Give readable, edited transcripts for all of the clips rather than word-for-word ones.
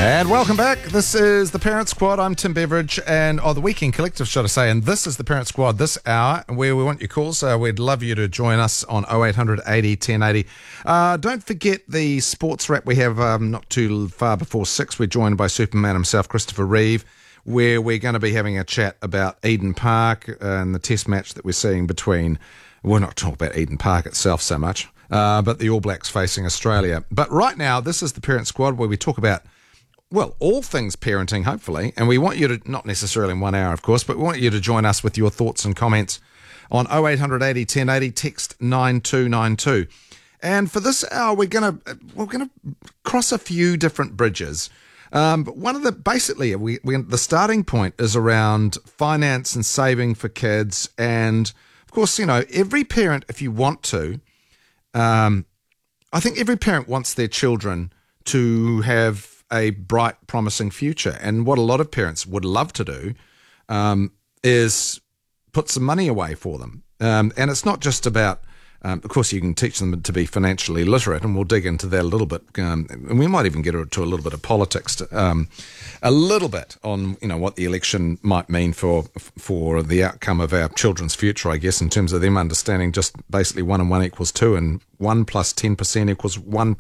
And welcome back. This is the Parent Squad. I'm Tim Beveridge, and the Weekend Collective, should I say. And this is the Parent Squad this hour, where we want your calls. We'd love you to join us on 0800 80 1080. Don't forget the sports wrap we have not too far before 6. We're joined by Superman himself, Christopher Reeve, where we're going to be having a chat about Eden Park and the test match that we're seeing between, we're not talking about Eden Park itself so much, but the All Blacks facing Australia. But right now, this is the Parent Squad, where we talk about, well, all things parenting, hopefully, and we want you to, not necessarily in 1 hour, of course, but we want you to join us with your thoughts and comments on 0800 80 1080, text 9292. And for this hour, we're gonna cross a few different bridges. But one of the, basically, the starting point is around finance and saving for kids. And of course, you know, every parent, if you want to, I think every parent wants their children to have a bright, promising future. And what a lot of parents would love to do is put some money away for them. And it's not just about, of course, you can teach them to be financially literate, and we'll dig into that a little bit. And we might even get to a little bit of politics, a little bit on, you know, what the election might mean for the outcome of our children's future, I guess, in terms of them understanding just basically 1 and 1 equals 2, and 1 plus 10% equals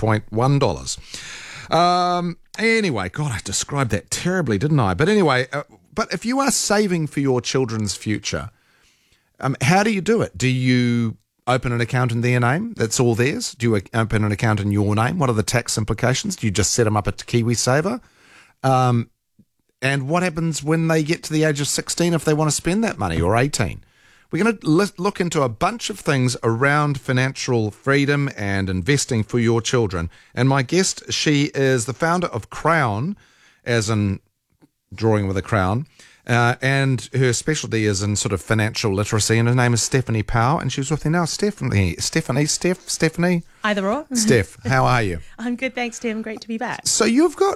$1.1. Anyway, God, I described that terribly, didn't I? But anyway, but if you are saving for your children's future, how do you do it? Do you open an account in their name? That's all theirs? Do you open an account in your name? What are the tax implications? Do you just set them up at KiwiSaver? And what happens when they get to the age of 16 if they want to spend that money, or 18? We're going to look into a bunch of things around financial freedom and investing for your children. And my guest, she is the founder of Crown, as in drawing with a crown, and her specialty is in sort of financial literacy, and her name is Stephanie Powell, and she's with me now. Stephanie? Either or. Steph, how are you? I'm good, thanks, Tim. Great to be back. So you've got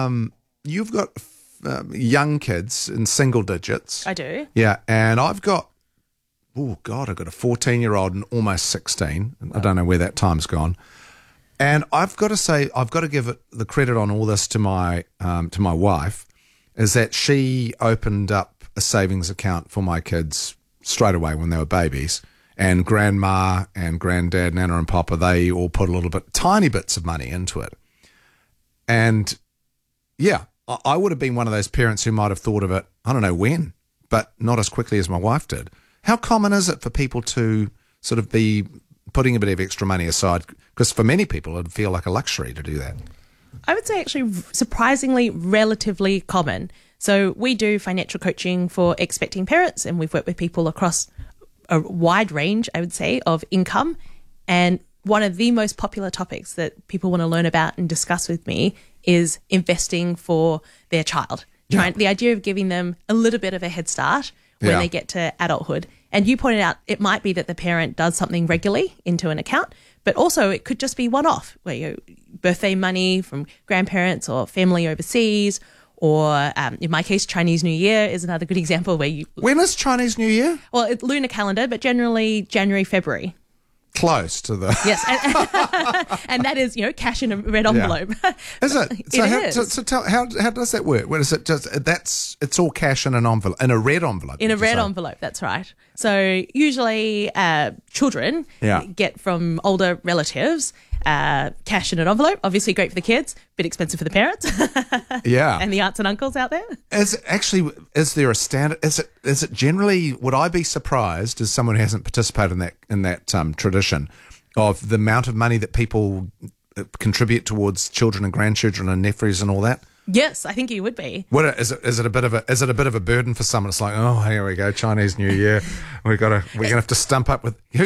young kids in single digits. I do. Yeah, and I've got, oh God, I've got a 14-year-old and almost 16. I don't know where that time's gone. And I've got to say, I've got to give it the credit on all this to my wife, is that she opened up a savings account for my kids straight away when they were babies. And grandma and granddad, Nana and Papa, they all put a little bit, tiny bits of money into it. And yeah, I would have been one of those parents who might have thought of it, I don't know when, but not as quickly as my wife did. How common is it for people to sort of be putting a bit of extra money aside? Because for many people, it'd feel like a luxury to do that. I would say actually surprisingly relatively common. So we do financial coaching for expecting parents, and we've worked with people across a wide range, I would say, of income. And one of the most popular topics that people want to learn about and discuss with me is investing for their child. Yeah. The idea of giving them a little bit of a head start when they get to adulthood. And you pointed out it might be that the parent does something regularly into an account, but also it could just be one-off, where birthday money from grandparents or family overseas, or in my case, Chinese New Year is another good example where you... When is Chinese New Year? Well, it's lunar calendar, but generally January, February. Close to the... Yes, and that is, cash in a red envelope. Yeah. Is it? So how does that work? What is it? It's all cash in an envelope, in a red envelope. In a red envelope, that's right. So usually children get from older relatives cash in an envelope. Obviously great for the kids, bit expensive for the parents. Yeah. And the aunts and uncles out there. Is there a standard? Is it generally, would I be surprised as someone who hasn't participated in that tradition of the amount of money that people contribute towards children and grandchildren and nephews and all that? Yes, I think you would be. What is it a bit of a burden for someone? It's like, oh, here we go, Chinese New Year. We're gonna have to stump up with